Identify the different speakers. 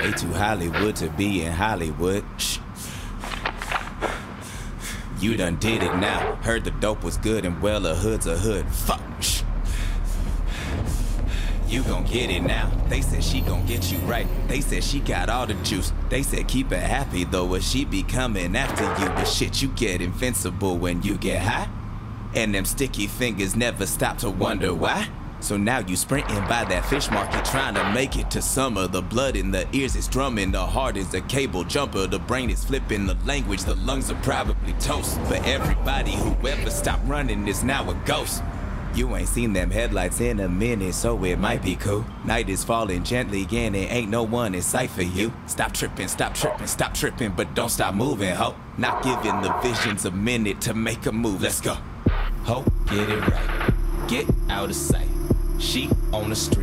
Speaker 1: Way too Hollywood to be in Hollywood. Shh. You done did it now. Heard the dope was good and well, a hood's a hood. Fuck. Shh. You gon' get it now. They said she gon' get you right. They said she got all the juice. They said keep her happy though, or she be coming after you. But shit, you get invincible when you get high. And them sticky fingers never stop to wonder why. So now you sprinting by that fish market trying to make it to summer. The blood in the ears is drumming, the heart is a cable jumper. The brain is flipping the language, the lungs are probably toast. But everybody who ever stopped running is now a ghost. You ain't seen them headlights in a minute, so it might be cool. Night is falling gently and it ain't no one in sight for you. Stop tripping, but don't stop moving, ho. Not giving the visions a minute to make a move, let's go. Ho, get it right, get out of sight. She on the street.